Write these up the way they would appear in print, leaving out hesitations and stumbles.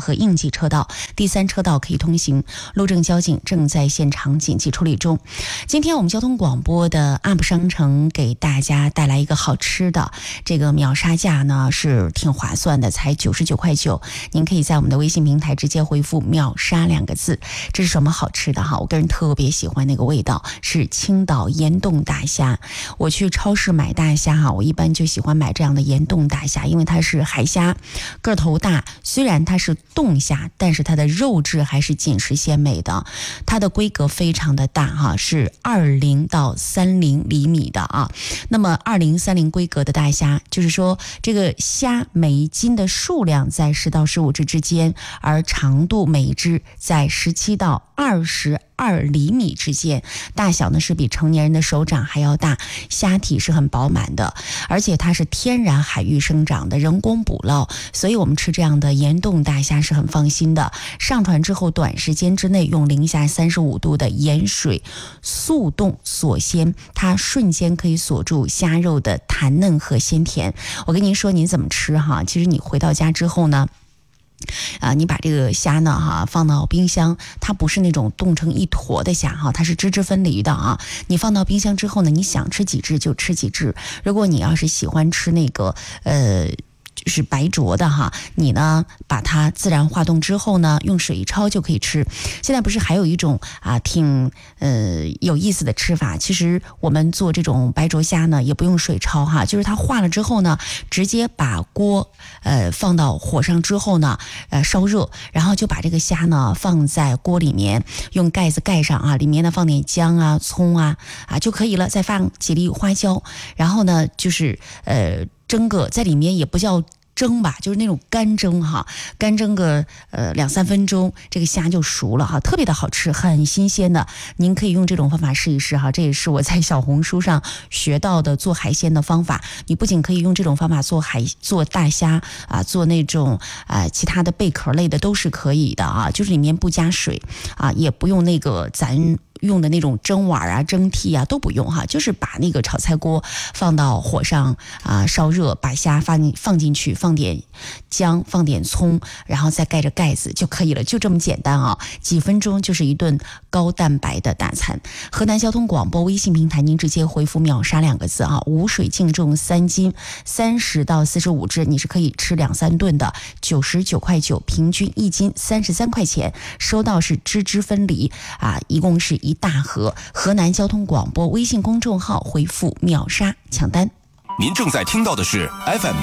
和应急车道，第3车道可以通行。路政交警正在现场紧急处理中。今天我们交通广播的 UP 商城给大家带来一个好吃的，这个秒杀价呢是挺划算的，才99.9块。您可以在我们的微信平台直接回复秒杀2个字。这是什么好吃的哈？我个人特别喜欢那个味道，是青岛盐冻大虾。我去超市买大虾哈，我一般就喜欢买这样的盐冻大虾，因为它是海虾，个头大，虽然它是冻虾，但是它的肉质还是紧实鲜美的。它的规格非常的大哈，是20到30厘米的啊。那么20、30规格的大虾，就是说这个虾每一斤的数量在10到15只之间，而长度每一只在17到22厘米之间，大小呢是比成年人的手掌还要大，虾体是很饱满的，而且它是天然海域生长的，人工捕捞，所以我们吃这样的盐冻大虾是很放心的。上船之后短时间之内用零下35度的盐水速冻锁鲜，它瞬间可以锁住虾肉的弹嫩和鲜甜。我跟您说您怎么吃哈，其实你回到家之后呢，你把这个虾呢放到冰箱，它不是那种冻成一坨的虾哈，它是支分离的啊。你放到冰箱之后呢，你想吃几只就吃几只。如果你要是喜欢吃那个就是白灼的哈，你呢把它自然化冻之后呢，用水一焯就可以吃。现在不是还有一种挺有意思的吃法，其实我们做这种白灼虾呢也不用水焯哈，就是它化了之后呢，直接把锅放到火上之后呢烧热，然后就把这个虾呢放在锅里面，用盖子盖上啊，里面呢放点姜啊、葱啊就可以了，再放几粒花椒，然后呢就是蒸个在里面也不叫蒸吧，就是那种干蒸哈，干蒸个2、3分钟，这个虾就熟了哈，特别的好吃，很新鲜的。您可以用这种方法试一试哈，这也是我在小红书上学到的做海鲜的方法。你不仅可以用这种方法做大虾做那种其他的贝壳类的都是可以的啊，就是里面不加水也不用那个咱用的那种蒸碗蒸屉都不用哈，就是把那个炒菜锅放到火上烧热，把虾放进去，放点姜，放点葱，然后再盖着盖子就可以了，就这么简单啊，几分钟就是一顿高蛋白的大餐。河南交通广播微信平台，您直接回复秒杀2个字无水净重3斤，30到45只，你是可以吃2、3顿的，99.9块，平均1斤33块钱，收到是支分离一共是1大盒。河南交通广播微信公众号回复秒杀抢单。 您正在听到的是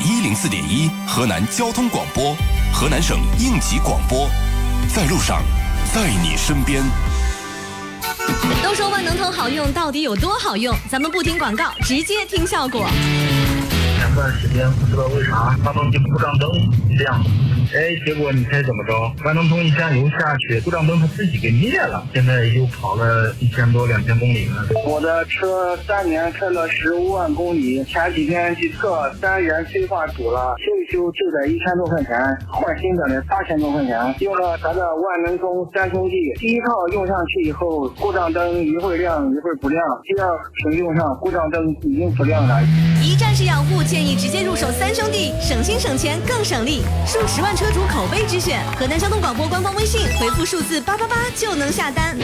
FM104.1 河南交通广播，河南省应急广播，在路上，在你身边。 都说万能通好用，到底有多好用？咱们不听广告，直接听效果。 前段时间不知道为啥发动机故障灯亮，结果你猜怎么着？万能通一加油下去，故障灯它自己给灭了。现在又跑了1000多2000公里了。 我的车3年开了15万公里，前几天去测3元催化堵了，修一修就得1000多块钱，换新的呢8000多块钱。用了咱的万能通3兄弟，第一套用上去以后，故障灯一会儿亮一会儿不亮，第二次用上故障灯已经不亮了。 一站式养护，建议直接入手3兄弟，省心省钱更省力，数10万车主口碑之选。河南交通广播官方微信回复数字888就能下单。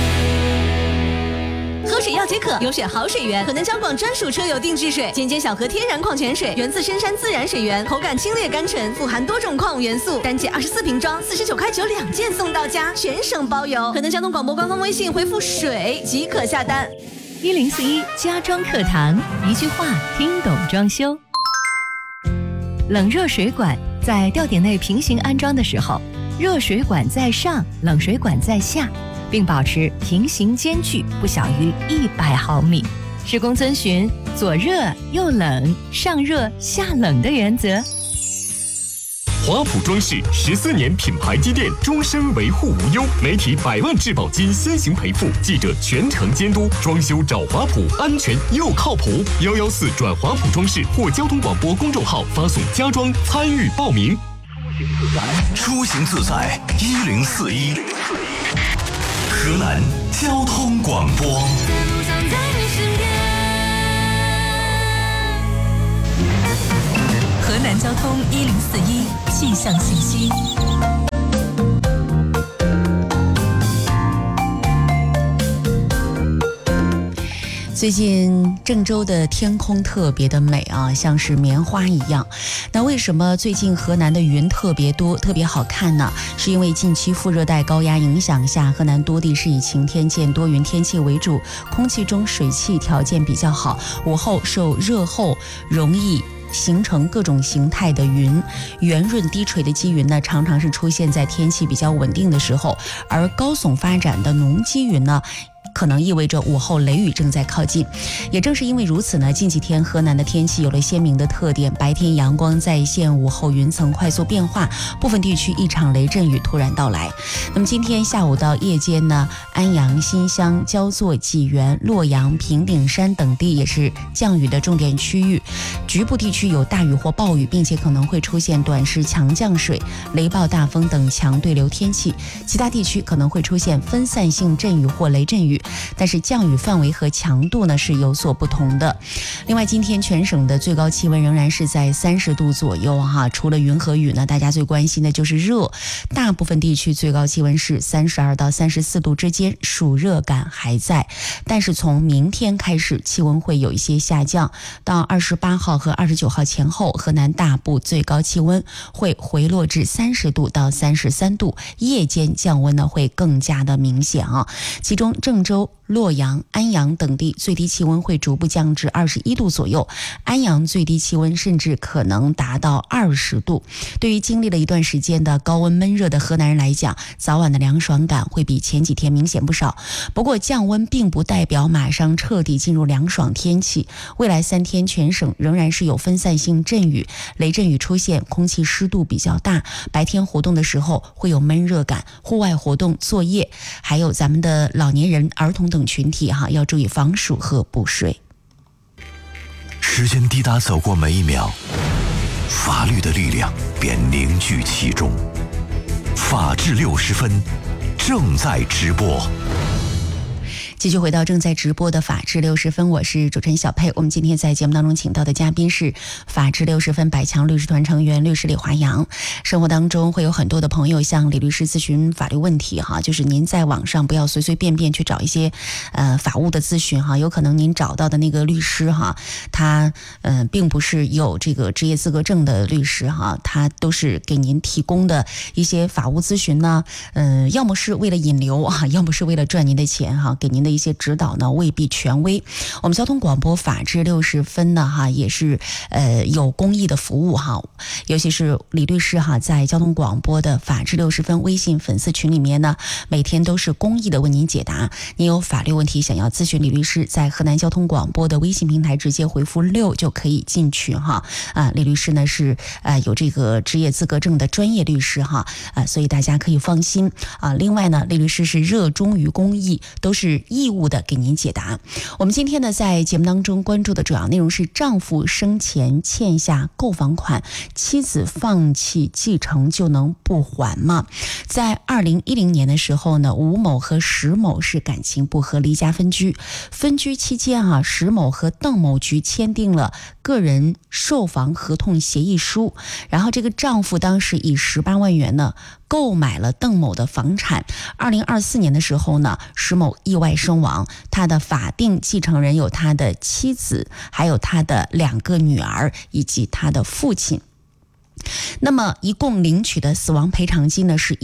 喝水要解渴，有选好水源，河南交广专属车友定制水，间小河天然矿泉水，源自深山自然水源，口感清冽甘醇，富含多种矿物元素，单件24瓶装，49.9块2件送到家，全省包邮。河南交通广播官方微信回复水即可下单。 1041家装课堂，一句话听懂装修。冷热水管在吊顶内平行安装的时候，热水管在上，冷水管在下，并保持平行间距不小于100毫米，施工遵循左热右冷，上热下冷的原则。 华普装饰14年品牌积淀，终身维护无忧，媒体100万质保金先行赔付，记者全程监督，装修找华普，安全又靠谱。114转华普装饰或交通广播公众号发送家装参与报名。 出行自在1041，河南交通广播。 河南交通1041气象信息。 最近郑州的天空特别的美啊，像是棉花一样。那为什么最近河南的云特别多，特别好看呢？是因为近期副热带高压影响下，河南多地是以晴天见多云天气为主，空气中水汽条件比较好，午后受热后容易形成各种形态的云，圆润低垂的积云呢，常常是出现在天气比较稳定的时候，而高耸发展的浓积云呢，可能意味着午后雷雨正在靠近。也正是因为如此呢，近几天河南的天气有了鲜明的特点，白天阳光再现，午后云层快速变化，部分地区一场雷阵雨突然到来。那么今天下午到夜间呢，安阳、新乡、焦作、济源、洛阳、平顶山等地也是降雨的重点区域，局部地区有大雨或暴雨，并且可能会出现短时强降水、雷暴大风等强对流天气，其他地区可能会出现分散性阵雨或雷阵雨，但是降雨范围和强度呢是有所不同的。另外，今天全省的最高气温仍然是在30度左右哈。除了云和雨呢，大家最关心的就是热，大部分地区最高气温是32到34度之间，暑热感还在。但是从明天开始，气温会有一些下降，到28号和29号前后，河南大部最高气温会回落至30度到33度，夜间降温呢会更加的明显啊。其中郑州、洛阳、安阳等地最低气温会逐步降至21度左右，安阳最低气温甚至可能达到20度。对于经历了一段时间的高温闷热的河南人来讲，早晚的凉爽感会比前几天明显不少。不过降温并不代表马上彻底进入凉爽天气，未来3天全省仍然是有分散性阵雨、雷阵雨出现，空气湿度比较大，白天活动的时候会有闷热感，户外活动、作业，还有咱们的老年人、儿童等群体要注意防暑和补水。 时间滴答走过每一秒，法律的力量便凝聚其中。法治60分正在直播。 继续回到正在直播的法治60分，我是主持人小佩。我们今天在节目当中请到的嘉宾是法治60分百强律师团成员律师李华阳。生活当中会有很多的朋友向李律师咨询法律问题就是您在网上不要随随便便去找一些法务的咨询有可能您找到的那个律师他并不是有这个职业资格证的律师他都是给您提供的一些法务咨询呢要么是为了引流要么是为了赚您的钱给您的一些指导呢未必权威。我们交通广播法治60分呢也是有公益的服务尤其是李律师在交通广播的法治60分微信粉丝群里面呢，每天都是公益的为您解答。您有法律问题想要咨询李律师，在河南交通广播的微信平台直接回复6就可以进群李律师呢是有这个职业资格证的专业律师所以大家可以放心另外呢，李律师是热衷于公益，都是义务的给您解答。我们今天呢在节目当中关注的主要内容是丈夫生前欠下购房款，妻子放弃继承就能不还吗？在2010年的时候呢，吴某和石某是感情不和，离家分居。分居期间石某和邓某局签订了个人售房合同协议书，然后这个丈夫当时以18万元呢购买了邓某的房产。2024年的时候呢，石某意外身亡，他的法定继承人有他的妻子，还有他的2个女儿以及他的父亲。那么一共领取的死亡赔偿金呢是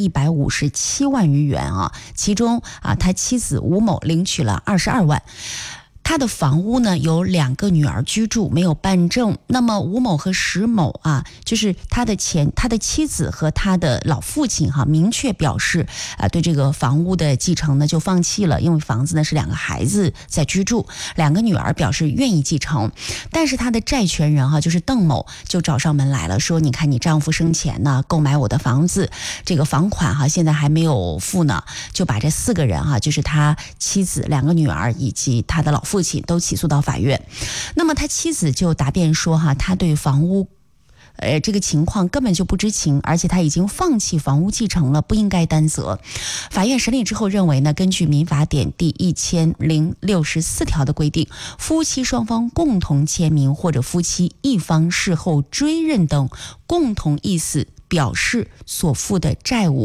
157万余元其中他妻子吴某领取了22万。他的房屋呢有2个女儿居住，没有办证。那么吴某和石某就是他的妻子和他的老父亲明确表示对这个房屋的继承呢就放弃了，因为房子呢是2个孩子在居住，2个女儿表示愿意继承。但是他的债权人就是邓某就找上门来了，说你看你丈夫生前呢购买我的房子，这个房款现在还没有付呢，就把这4个人就是他妻子、2个女儿以及他的老父亲都起诉到法院。那么他妻子就答辩说他对房屋这个情况根本就不知情，而且他已经放弃房屋继承了，不应该担责。法院审理之后认为呢，根据民法典第1064条的规定，夫妻双方共同签名或者夫妻一方事后追认等共同意思表示所负的债务